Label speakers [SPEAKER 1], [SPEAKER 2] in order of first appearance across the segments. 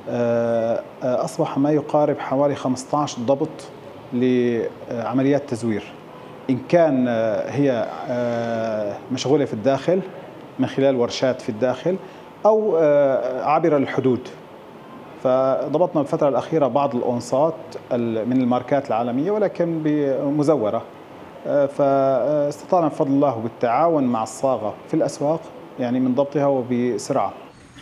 [SPEAKER 1] أصبح ما يقارب حوالي 15 ضبط لعمليات تزوير، إن كان هي مشغولة في الداخل من خلال ورشات في الداخل أو عبر الحدود. فضبطنا الفترة الأخيرة بعض الأونصات من الماركات العالمية ولكن مزورة، فاستطعنا بفضل الله بالتعاون مع الصاغة في الأسواق يعني من ضبطها وبسرعة.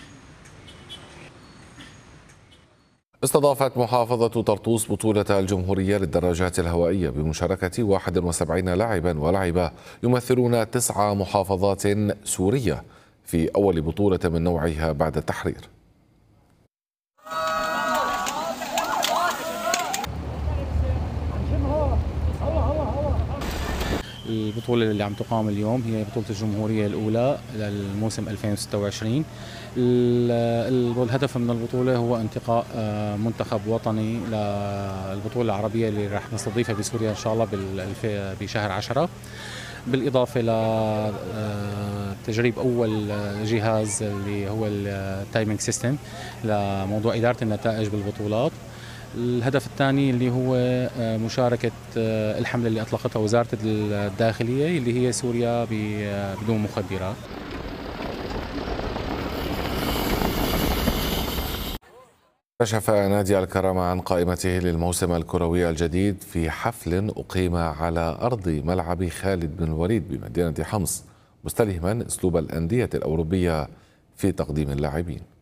[SPEAKER 2] استضافت محافظة طرطوس بطولة الجمهورية للدراجات الهوائية بمشاركة 71 لاعبا ولاعبة يمثلون 9 محافظات سورية في أول بطولة من نوعها بعد التحرير.
[SPEAKER 3] البطولة اللي عم تقام اليوم هي بطولة الجمهورية الأولى للموسم 2026. الهدف من البطولة هو انتقاء منتخب وطني للبطولة العربية اللي راح نستضيفها بسوريا إن شاء الله بشهر 10، بالإضافة لتجريب أول جهاز اللي هو التايمينج سيستم لموضوع إدارة النتائج بالبطولات. الهدف الثاني اللي هو مشاركة الحملة اللي أطلقتها وزارة الداخلية اللي هي سوريا بدون مخدرات.
[SPEAKER 2] كشف نادي الكرامة عن قائمته للموسم الكروي الجديد في حفل أقيم على أرض ملعب خالد بن الوليد بمدينة حمص، مستلهما أسلوب الأندية الأوروبية في تقديم اللاعبين.